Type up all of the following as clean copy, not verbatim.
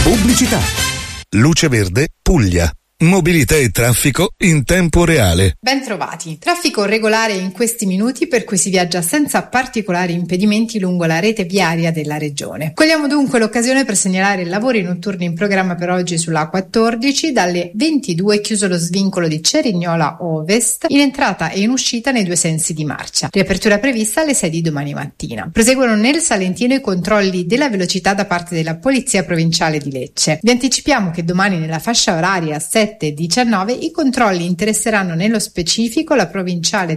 Pubblicità. Luce Verde, Puglia. Mobilità e traffico in tempo reale. Ben trovati. Traffico regolare in questi minuti, per cui si viaggia senza particolari impedimenti lungo la rete viaria della regione. Cogliamo dunque l'occasione per segnalare i lavori notturni in programma per oggi sulla A14. Dalle 22 chiuso lo svincolo di Cerignola Ovest in entrata e in uscita nei due sensi di marcia. Riapertura prevista alle 6 di domani mattina. Proseguono nel Salentino i controlli della velocità da parte della Polizia Provinciale di Lecce. Vi anticipiamo che domani nella fascia oraria 7 e 19 i controlli interesseranno nello specifico la provinciale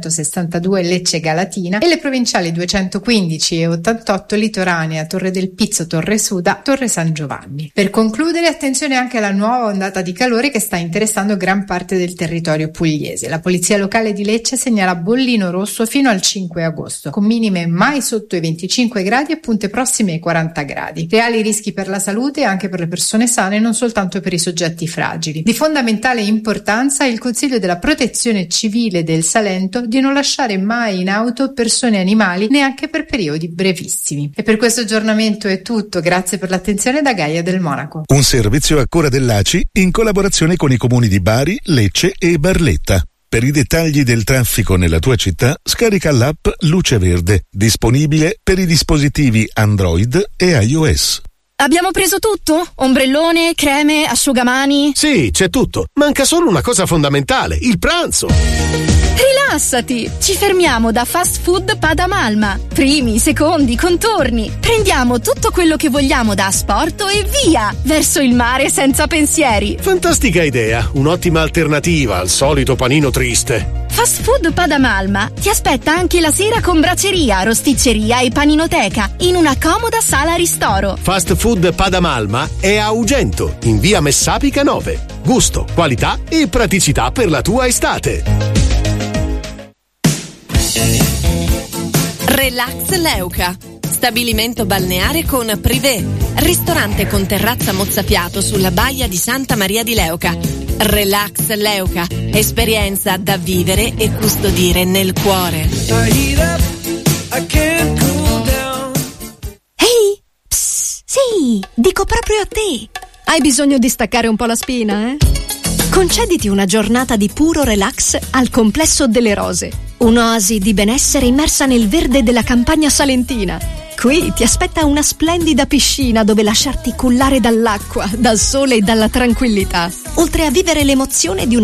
362 Lecce Galatina e le provinciali 215 e 88 Litoranea, Torre del Pizzo, Torre Suda, Torre San Giovanni. Per concludere, attenzione anche alla nuova ondata di calore che sta interessando gran parte del territorio pugliese. La polizia locale di Lecce segnala bollino rosso fino al 5 agosto, con minime mai sotto i 25 gradi e punte prossime ai 40 gradi. Reali rischi per la salute anche per le persone sane, non soltanto per i soggetti fragili. Di fondamentale importanza è il Consiglio della Protezione Civile del Salento di non lasciare mai in auto persone e animali, neanche per periodi brevissimi. E per questo aggiornamento è tutto. Grazie per l'attenzione da Gaia del Monaco. Un servizio a cura dell'ACI in collaborazione con i comuni di Bari, Lecce e Barletta. Per i dettagli del traffico nella tua città, scarica l'app Luce Verde, disponibile per i dispositivi Android e iOS. Abbiamo preso tutto? Ombrellone, creme, asciugamani? Sì, c'è tutto. Manca solo una cosa fondamentale, il pranzo. Rilassati! Ci fermiamo da Fast Food Padamalma. Primi, secondi, contorni. Prendiamo tutto quello che vogliamo da asporto e via! Verso il mare senza pensieri. Fantastica idea, un'ottima alternativa al solito panino triste. Fast Food Padamalma ti aspetta anche la sera con bracceria, rosticceria e paninoteca in una comoda sala ristoro. Fast Food Padamalma è a Ugento, in via Messapica 9. Gusto, qualità e praticità per la tua estate. Relax Leuca, stabilimento balneare con privé, ristorante con terrazza mozzafiato sulla baia di Santa Maria di Leuca. Relax Leuca, esperienza da vivere e custodire nel cuore. Ehi, psst, sì, dico proprio a te. Hai bisogno di staccare un po' la spina, eh? Concediti una giornata di puro relax al Complesso delle Rose, un'oasi di benessere immersa nel verde della campagna salentina. Qui ti aspetta una splendida piscina dove lasciarti cullare dall'acqua, dal sole e dalla tranquillità, oltre a vivere l'emozione di una